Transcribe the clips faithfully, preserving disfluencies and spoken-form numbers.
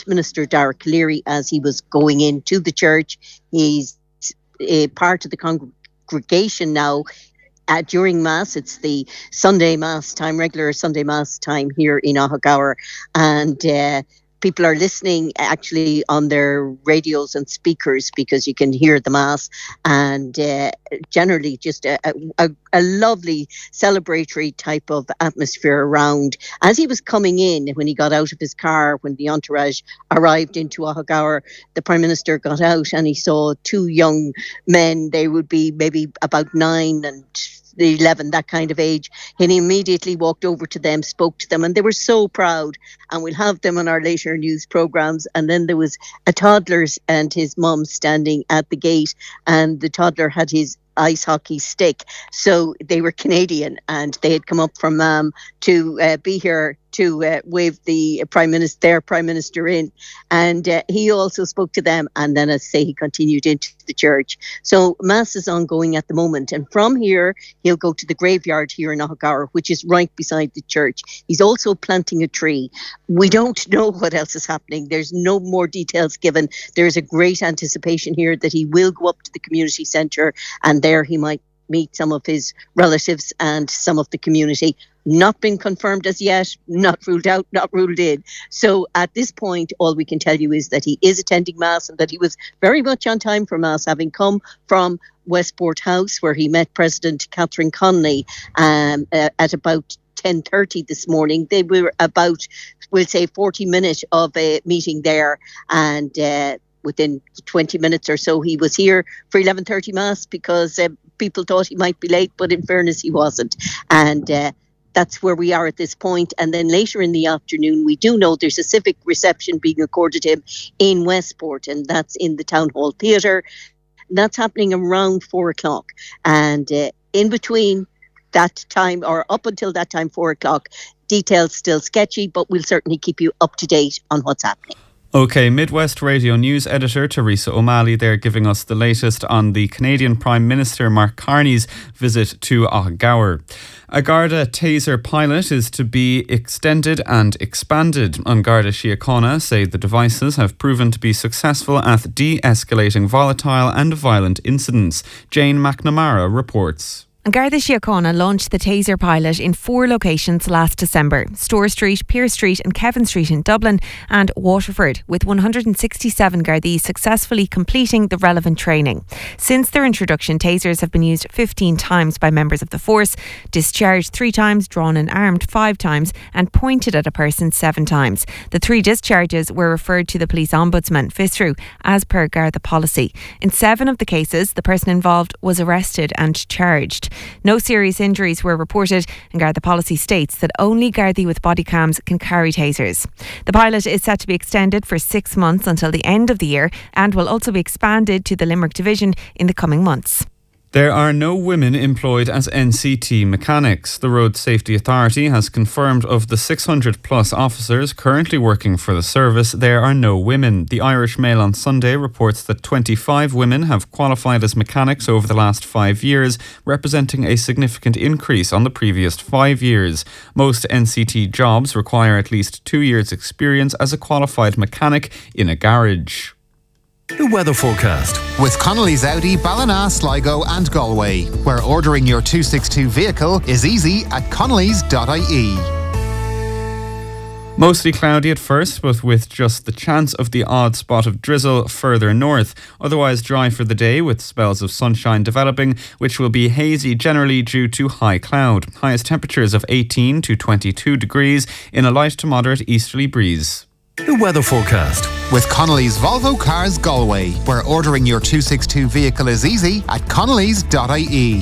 Minister Darragh Cleary as he was going into the church. He's a part of the congregation now. Uh, during Mass, it's the Sunday Mass time, regular Sunday Mass time here in Ahagower, and uh, people are listening actually on their radios and speakers because you can hear the Mass, and uh, generally just a, a, a lovely celebratory type of atmosphere around. As he was coming in, when he got out of his car, when the entourage arrived into Ahagower, the Prime Minister got out and he saw two young men. They would be maybe about nine and eleven, that kind of age. And he immediately walked over to them, spoke to them, and they were so proud. And we'll have them on our later news programmes. And then there was a toddler and his mum standing at the gate, and the toddler had his ice hockey stick. So they were Canadian, and they had come up from um, to uh, be here to uh, wave the Prime Minister, their Prime Minister in. And uh, he also spoke to them. And then, as I say, he continued into the church. So Mass is ongoing at the moment. And from here, he'll go to the graveyard here in Ahagower, which is right beside the church. He's also planting a tree. We don't know what else is happening. There's no more details given. There's a great anticipation here that he will go up to the community centre, and there he might meet some of his relatives and some of the community. Not been confirmed as yet, not ruled out, not ruled in. So at this point, all we can tell you is that he is attending Mass and that he was very much on time for Mass, having come from Westport House, where he met President Catherine Connolly um, uh, at about ten thirty this morning. They were about, we'll say, forty minutes of a meeting there, and uh, within twenty minutes or so, he was here for eleven thirty Mass because uh, people thought he might be late, but in fairness, he wasn't. And uh, that's where we are at this point. And then later in the afternoon, we do know there's a civic reception being accorded him in Westport, and that's in the Town Hall Theatre. That's happening around four o'clock. And uh, in between that time, or up until that time, four o'clock, details still sketchy, but we'll certainly keep you up to date on what's happening. OK, Midwest Radio News editor Teresa O'Malley there giving us the latest on the Canadian Prime Minister Mark Carney's visit to Ahagower. A Garda taser pilot is to be extended and expanded. An Garda Síochána say the devices have proven to be successful at de-escalating volatile and violent incidents. Jane McNamara reports. Garda Síochána launched the taser pilot in four locations last December: Store Street, Pearse Street and Kevin Street in Dublin and Waterford, with one hundred sixty-seven Gardaí successfully completing the relevant training. Since their introduction, tasers have been used fifteen times by members of the force, discharged three times, drawn and armed five times and pointed at a person seven times. The three discharges were referred to the Police Ombudsman, FISRU, as per Garda policy. In seven of the cases, the person involved was arrested and charged. No serious injuries were reported, and Garda policy states that only Gardaí with body cams can carry tasers. The pilot is set to be extended for six months until the end of the year and will also be expanded to the Limerick division in the coming months. There are no women employed as N C T mechanics. The Road Safety Authority has confirmed of the six hundred plus officers currently working for the service, there are no women. The Irish Mail on Sunday reports that twenty-five women have qualified as mechanics over the last five years, representing a significant increase on the previous five years. Most N C T jobs require at least two years' experience as a qualified mechanic in a garage. The weather forecast with Connolly's Audi, Ballina, Sligo and Galway, where ordering your two sixty-two vehicle is easy at connellys dot I E. Mostly cloudy at first, but with just the chance of the odd spot of drizzle further north. Otherwise dry for the day with spells of sunshine developing, which will be hazy generally due to high cloud. Highest temperatures of eighteen to twenty-two degrees in a light to moderate easterly breeze. The weather forecast with Connolly's Volvo Cars Galway, where ordering your two sixty-two vehicle is easy at connellys dot I E.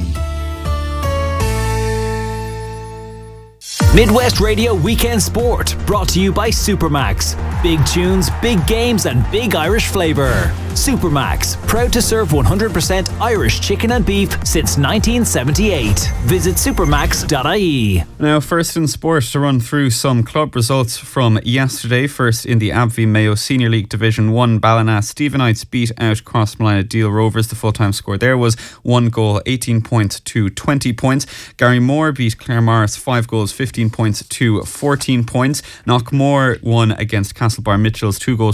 Midwest Radio Weekend Sport, brought to you by Supermax. Big tunes, big games and big Irish flavour. Supermax, proud to serve one hundred percent Irish chicken and beef since nineteen seventy-eight. Visit supermax dot I E. Now, first in sport, to run through some club results from yesterday. First in the A B V Mayo Senior League Division one, Ballina Stephenites beat out Crossmolina Deal Rovers. The full-time score there was one goal, eighteen points to twenty points. Gary Moore beat Claremorris five goals, fifteen points to fourteen points. Knockmore won against Castlebar Mitchells two goals